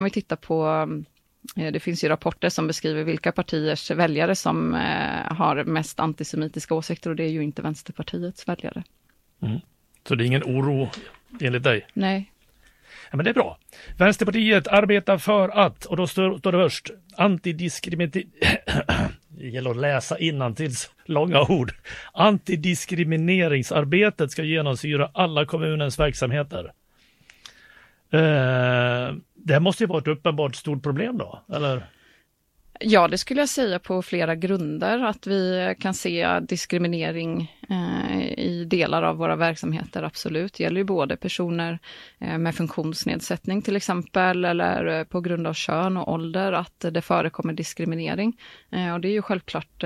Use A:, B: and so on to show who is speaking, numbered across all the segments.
A: Om vi tittar på, det finns ju rapporter som beskriver vilka partiers väljare som har mest antisemitiska åsikter, och det är ju inte Vänsterpartiets väljare.
B: Mm. Så det är ingen oro enligt dig?
A: Nej.
B: Ja, men det är bra. Vänsterpartiet arbetar för att, och då står det först, antidiskriminering. Det gäller att läsa innantils långa ord. Antidiskrimineringsarbetet ska genomsyra alla kommunens verksamheter. Det här måste ju vara ett uppenbart stort problem då, eller?
A: Ja, det skulle jag säga på flera grunder, att vi kan se diskriminering i delar av våra verksamheter, absolut. Det gäller ju både personer med funktionsnedsättning till exempel, eller på grund av kön och ålder, att det förekommer diskriminering. Och det är ju självklart,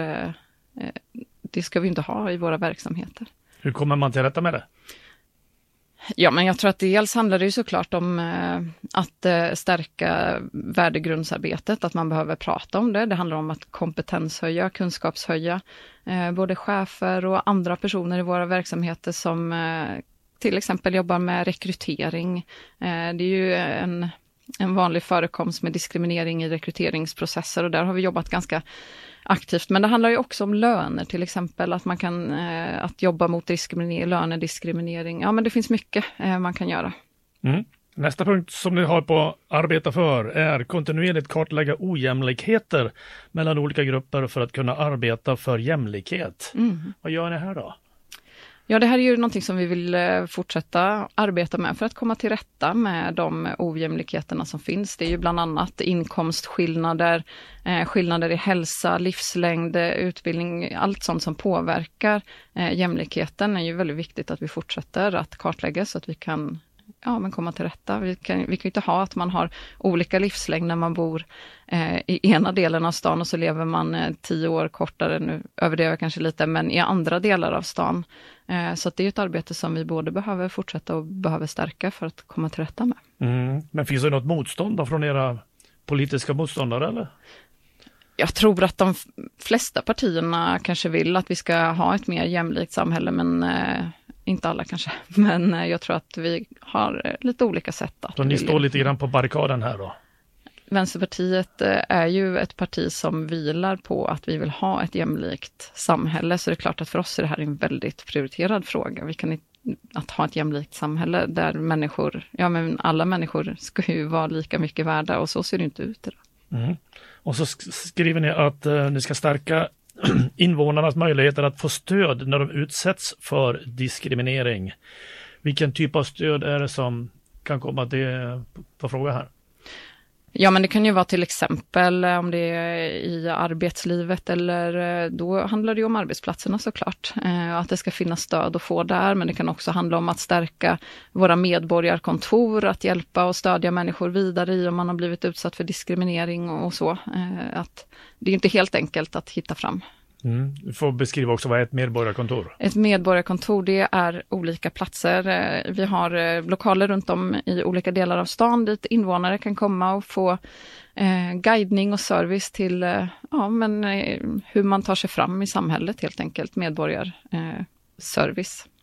A: det ska vi inte ha i våra verksamheter.
B: Hur kommer man till rätta med det?
A: Ja, men jag tror att dels handlar det ju såklart om att stärka värdegrundsarbetet, att man behöver prata om det. Det handlar om att kompetenshöja, kunskapshöja både chefer och andra personer i våra verksamheter som till exempel jobbar med rekrytering. Det är ju en vanlig förekomst med diskriminering i rekryteringsprocesser, och där har vi jobbat ganska aktivt. Men det handlar ju också om löner till exempel, att man kan att jobba mot lönediskriminering. Ja, men det finns mycket man kan göra.
B: Mm. Nästa punkt som ni har på arbeta för är kontinuerligt kartlägga ojämlikheter mellan olika grupper för att kunna arbeta för jämlikhet. Mm. Vad gör ni här då?
A: Ja, det här är ju någonting som vi vill fortsätta arbeta med för att komma till rätta med de ojämlikheterna som finns. Det är ju bland annat inkomstskillnader, skillnader i hälsa, livslängd, utbildning, allt sånt som påverkar jämlikheten är ju väldigt viktigt att vi fortsätter att kartlägga så att vi kan komma till rätta. Vi kan inte ha att man har olika livslängd när man bor i ena delen av stan och så lever man 10 år kortare, nu överdriver kanske lite, men i andra delar av stan. Så att det är ett arbete som vi både behöver fortsätta och behöver stärka för att komma till rätta med.
B: Mm. Men finns det något motstånd då från era politiska motståndare eller?
A: Jag tror att de flesta partierna kanske vill att vi ska ha ett mer jämlikt samhälle, men inte alla kanske. Men jag tror att vi har lite olika sätt att...
B: Så ni står lite grann på barrikaden här då?
A: Vänsterpartiet är ju ett parti som vilar på att vi vill ha ett jämlikt samhälle. Så det är klart att för oss är det här en väldigt prioriterad fråga. Vi kan inte att ha ett jämlikt samhälle där alla människor ska ju vara lika mycket värda, och så ser det inte ut idag.
B: Mm. Och så skriver ni att ni ska stärka invånarnas möjligheter att få stöd när de utsätts för diskriminering. Vilken typ av stöd är det som kan komma till på fråga här?
A: Ja, men det kan ju vara till exempel om det är i arbetslivet, eller då handlar det ju om arbetsplatserna såklart. Att det ska finnas stöd att få där, men det kan också handla om att stärka våra medborgarkontor, att hjälpa och stödja människor vidare i om man har blivit utsatt för diskriminering och så. Att det är inte helt enkelt att hitta fram.
B: Du får beskriva också vad är ett medborgarkontor?
A: Ett medborgarkontor, det är olika platser. Vi har lokaler runt om i olika delar av stan dit invånare kan komma och få guidning och service till hur man tar sig fram i samhället helt enkelt. Medborgarservice.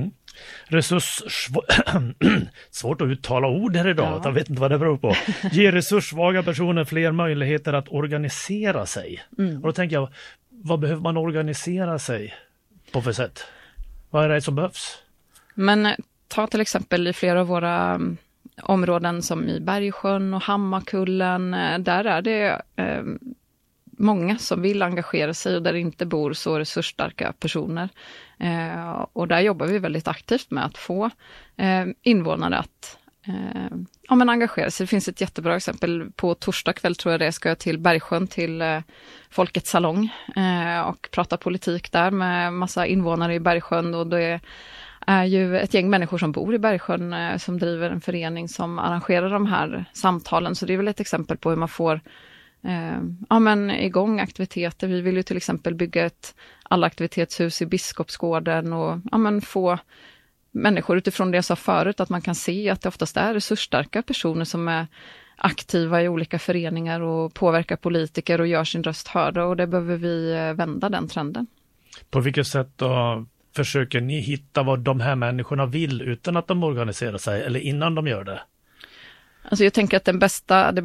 B: Svårt att uttala ord här idag, jag vet inte vad det beror på. Ge resurssvaga personer fler möjligheter att organisera sig. Och då tänker jag, vad behöver man organisera sig på för sätt? Vad är det som behövs?
A: Men ta till exempel i flera av våra områden som i Bergsjön och Hammarkullen, där är det många som vill engagera sig och där det inte bor så resursstarka personer. Och där jobbar vi väldigt aktivt med att få invånare att engagera sig. Det finns ett jättebra exempel. På torsdag kväll tror jag det ska jag till Bergsjön till Folkets salong och prata politik där med massa invånare i Bergsjön, och det är ju ett gäng människor som bor i Bergsjön som driver en förening som arrangerar de här samtalen. Så det är väl ett exempel på hur man får igång aktiviteter. Vi vill ju till exempel bygga ett allaktivitetshus i Biskopsgården och få människor utifrån det jag sa förut, att man kan se att det oftast är resursstarka personer som är aktiva i olika föreningar och påverkar politiker och gör sin röst hörda, och det behöver vi vända den trenden.
B: På vilket sätt då försöker ni hitta vad de här människorna vill utan att de organiserar sig eller innan de gör det?
A: Alltså jag tänker att det